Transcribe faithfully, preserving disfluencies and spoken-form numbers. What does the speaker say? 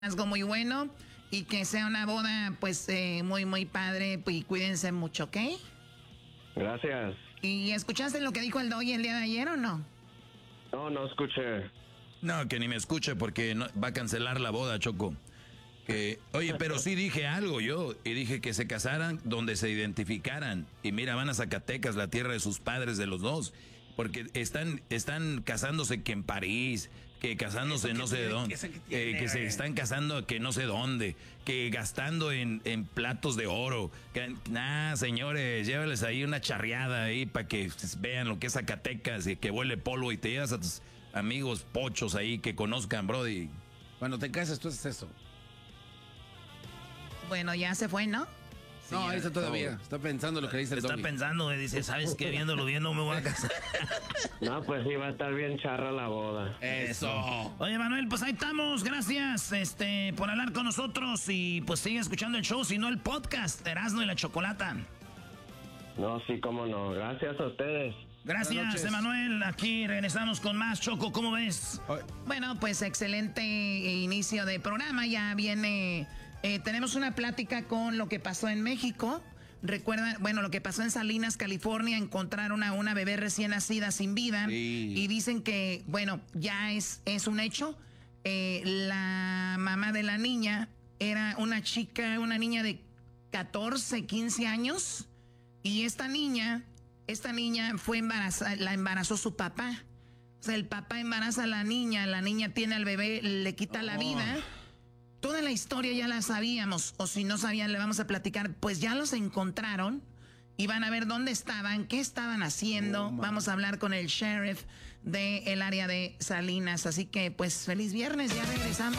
Algo muy bueno y que sea una boda pues eh, muy muy padre y cuídense mucho, ¿ok? Gracias. ¿Y escuchaste lo que dijo el Doggy el día de ayer o no? No, no escuché. No, que ni me escuche porque no, va a cancelar la boda, Choco. Que, oye, pero sí dije algo yo y dije que se casaran donde se identificaran. Y mira, van a Zacatecas, la tierra de sus padres, de los dos. Porque están, están casándose que en París, que casándose no sé de dónde, eh, que se están casando que no sé dónde, que gastando en, en platos de oro. Que, nah, señores, llévales ahí una charreada ahí para que vean lo que es Zacatecas y que huele polvo y te llevas a tus amigos pochos ahí que conozcan, brody. Cuando te casas tú haces eso. Bueno, ya se fue, ¿no? Sí, no, ahí está todavía. Está pensando lo que dice el Está Doggy. pensando, dice, ¿sabes qué? Viéndolo bien no me voy a casar. No, pues sí, va a estar bien charra la boda. Eso. Oye, Manuel, pues ahí estamos. Gracias este, por hablar con nosotros y pues sigue escuchando el show, si no el podcast, Erasmo y la Chocolata. No, sí, cómo no. Gracias a ustedes. Gracias, Emanuel. Aquí regresamos con más. Choco, ¿cómo ves? Bueno, pues excelente inicio de programa. Ya viene... Eh, tenemos una plática con lo que pasó en México. Recuerdan, bueno, lo que pasó en Salinas, California, encontraron a una bebé recién nacida sin vida. Sí. Y dicen que, bueno, ya es, es un hecho. Eh, la mamá de la niña era una chica, una niña de catorce, quince años. Y esta niña, esta niña fue embarazada, la embarazó su papá. O sea, el papá embaraza a la niña, la niña tiene al bebé, le quita oh. la vida. Toda la historia ya la sabíamos, o si no sabían le vamos a platicar, pues ya los encontraron y van a ver dónde estaban, qué estaban haciendo. Oh, vamos a hablar con el sheriff del área de Salinas, así que pues feliz viernes, ya regresamos.